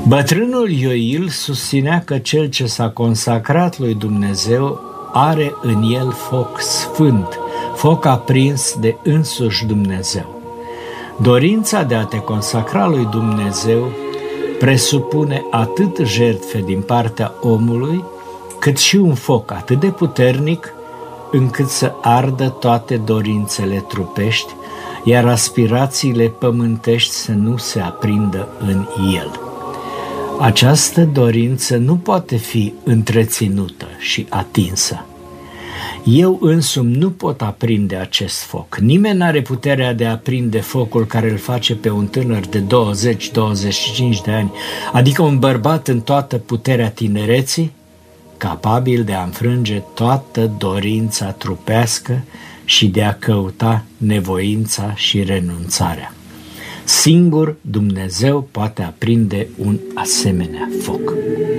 Bătrânul Ioil susținea că cel ce s-a consacrat lui Dumnezeu are în el foc sfânt, foc aprins de însuși Dumnezeu. Dorința de a te consacra lui Dumnezeu presupune atât jertfe din partea omului, cât și un foc atât de puternic încât să ardă toate dorințele trupești, iar aspirațiile pământești să nu se aprindă în el. Această dorință nu poate fi întreținută și atinsă. Eu însumi nu pot aprinde acest foc. Nimeni n-are puterea de a aprinde focul care îl face pe un tânăr de 20-25 de ani, adică un bărbat în toată puterea tinereții, capabil de a înfrânge toată dorința trupească și de a căuta nevoința și renunțarea. Singur Dumnezeu poate aprinde un asemenea foc.